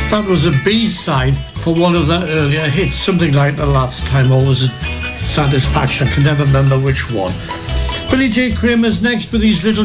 That was a B-side for one of their earlier hits, something like The Last Time, or was it Satisfaction? I can never remember which one. Billy J. Kramer's next with these little